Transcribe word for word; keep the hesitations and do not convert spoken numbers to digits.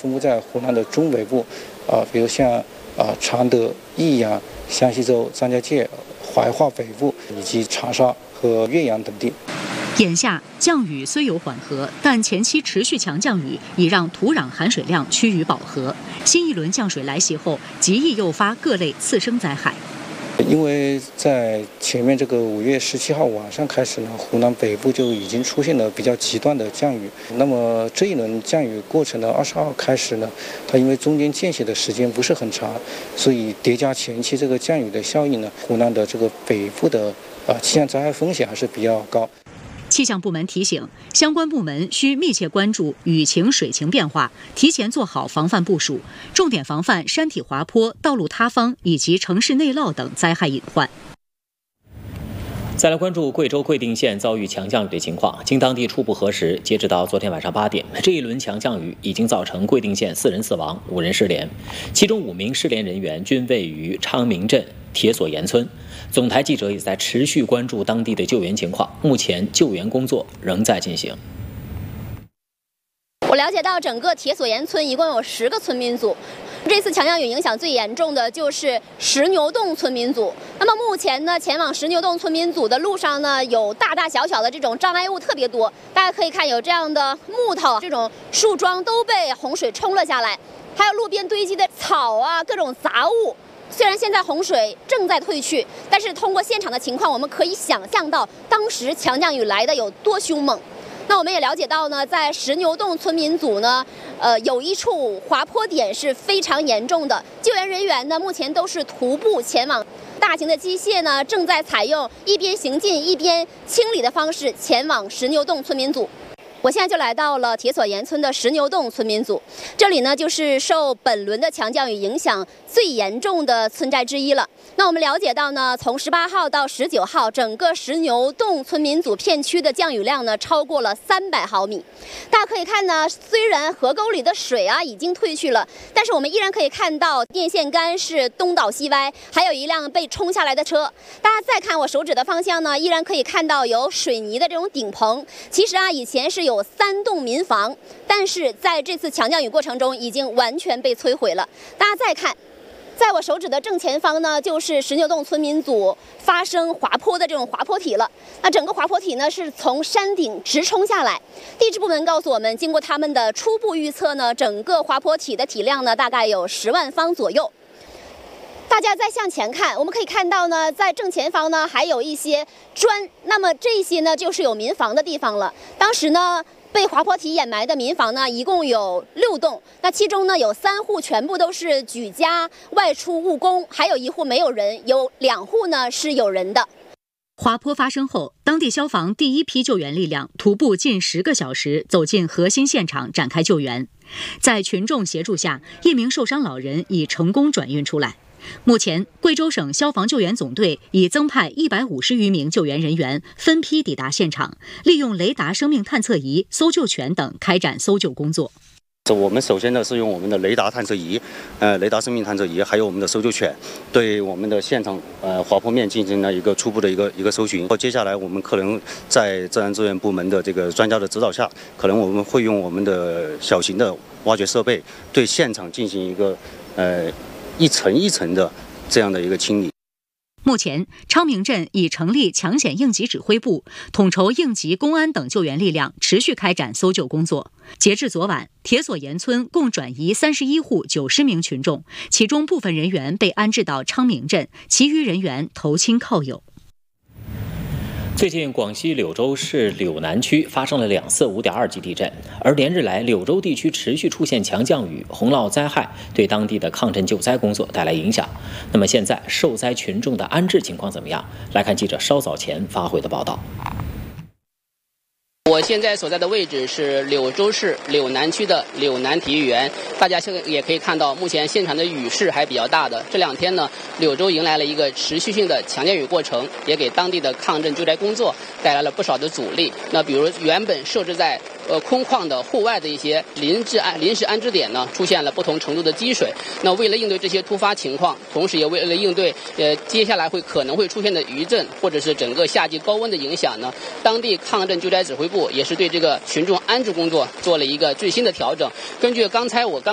分布在湖南的中北部，啊、呃，比如像啊、呃、常德、益阳、湘西州、张家界、怀化北部以及长沙和岳阳等地。 眼下降雨虽有缓和，但前期持续强降雨已让土壤含水量趋于饱和。新一轮降水来袭后，极易诱发各类次生灾害。 因为在前面这个五月十七号晚上开始呢，湖南北部就已经出现了比较极端的降雨。那么这一轮降雨过程的二十号开始呢，它因为中间间歇的时间不是很长，所以叠加前期这个降雨的效应呢，湖南的这个北部的呃气象灾害风险还是比较高。 气象部门提醒，相关部门需密切关注雨情、水情变化，提前做好防范部署，重点防范山体滑坡、道路塌方以及城市内涝等灾害隐患。 再来关注贵州贵定县遭遇强降雨的情况。经当地初步核实，截止到昨天晚上八点，这一轮强降雨已经造成贵定县四人死亡、五人失联，其中五名失联人员均位于昌明镇铁索岩村。总台记者也在持续关注当地的救援情况，目前救援工作仍在进行。 我了解到，整个铁索岩村一共有十个村民组。这次强降雨影响最严重的就是石牛洞村民组。那么目前呢，前往石牛洞村民组的路上呢，有大大小小的这种障碍物特别多。大家可以看，有这样的木头、这种树桩都被洪水冲了下来，还有路边堆积的草啊，各种杂物。虽然现在洪水正在退去，但是通过现场的情况，我们可以想象到当时强降雨来的有多凶猛。那我们也了解到呢，在石牛洞村民组呢，呃，有一处滑坡点是非常严重的，救援人员呢目前都是徒步前往，大型的机械呢正在采用一边行进一边清理的方式前往石牛洞村民组。我现在就来到了铁索岩村的石牛洞村民组，这里呢就是受本轮的强降雨影响最严重的村寨之一了。那我们了解到呢，从十八号到十九号，整个石牛洞村民组片区的降雨量呢超过了三百毫米。大家可以看呢，虽然河沟里的水啊已经退去了，但是我们依然可以看到电线杆是东倒西歪，还有一辆被冲下来的车。大家再看我手指的方向呢，依然可以看到有水泥的这种顶棚。其实啊，以前是有三栋民房，但是在这次强降雨过程中已经完全被摧毁了。大家再看，在我手指的正前方呢，就是石牛洞村民组发生滑坡的这种滑坡体了。那整个滑坡体呢是从山顶直冲下来。地质部门告诉我们，经过他们的初步预测呢，整个滑坡体的体量呢大概有十万方左右。大家再向前看，我们可以看到呢，在正前方呢还有一些砖，那么这些呢就是有民房的地方了。当时呢，被滑坡体掩埋的民房呢，一共有六栋，那其中呢有三户全部都是举家外出务工，还有一户没有人，有两户呢是有人的。 滑坡发生后，当地消防第一批救援力量徒步近十个小时走进核心现场展开救援，在群众协助下，一名受伤老人已成功转运出来。目前，贵州省消防救援总队已增派一百五十余名救援人员分批抵达现场，利用雷达生命探测仪、搜救犬等开展搜救工作。 我们首先呢是用我们的雷达探测仪、呃雷达生命探测仪，还有我们的搜救犬，对我们的现场呃滑坡面进行了一个初步的一个一个搜寻。接下来我们可能在自然资源部门的这个专家的指导下，可能我们会用我们的小型的挖掘设备，对现场进行一个呃一层一层的这样的一个清理。 目前，昌明镇已成立抢险应急指挥部，统筹应急、公安等救援力量，持续开展搜救工作。截至昨晚，铁索岩村共转移三十一户九十名群众，其中部分人员被安置到昌明镇，其余人员投亲靠友。 最近，广西柳州市柳南区发生了两次五点二级地震，而连日来柳州地区持续出现强降雨、洪涝灾害，对当地的抗震救灾工作带来影响。那么现在受灾群众的安置情况怎么样？来看记者稍早前发回的报道。 我现在所在的位置是柳州市柳南区的柳南体育园，大家现在也可以看到，目前现场的雨势还比较大的。这两天呢，柳州迎来了一个持续性的强降雨过程，也给当地的抗震救灾工作带来了不少的阻力。那比如原本设置在呃空旷的户外的一些临时安临时安置点呢，出现了不同程度的积水。那为了应对这些突发情况，同时也为了应对呃接下来会可能会出现的余震或者是整个夏季高温的影响呢，当地抗震救灾指挥部也是对这个群众安置工作做了一个最新的调整。根据刚才我刚